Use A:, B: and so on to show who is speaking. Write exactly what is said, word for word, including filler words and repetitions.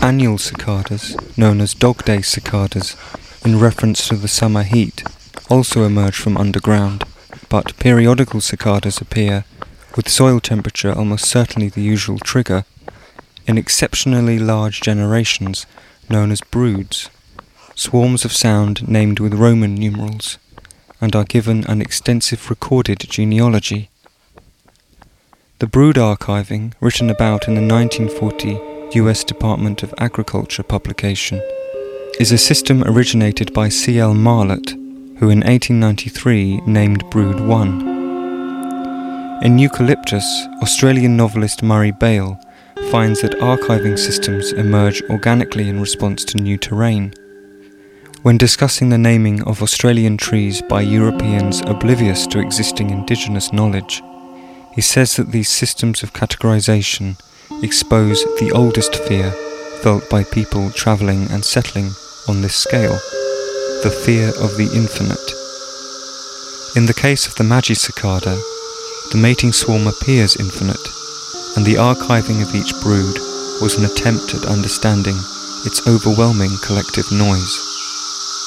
A: annual cicadas, known as dog day cicadas, in reference to the summer heat, also emerge from underground, but periodical cicadas appear, with soil temperature almost certainly the usual trigger, in exceptionally large generations known as broods, swarms of sound named with Roman numerals, and are given an extensive recorded genealogy. The brood archiving, written about in the nineteen forty U S Department of Agriculture publication, is a system originated by C L Marlott, who in eighteen ninety-three named Brood one. In Eucalyptus, Australian novelist Murray Bale finds that archiving systems emerge organically in response to new terrain. When discussing the naming of Australian trees by Europeans oblivious to existing indigenous knowledge, he says that these systems of categorization expose the oldest fear felt by people travelling and settling on this scale, the fear of the infinite. In the case of the Magi cicada, the mating swarm appears infinite, and the archiving of each brood was an attempt at understanding its overwhelming collective noise.